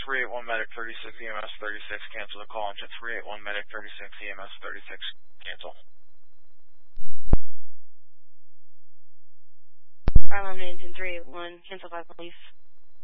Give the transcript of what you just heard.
381 medic 36 EMS 36, cancel the call. Engine 381 medic 36 EMS 36, cancel. Arlon Engine 381, cancel by police.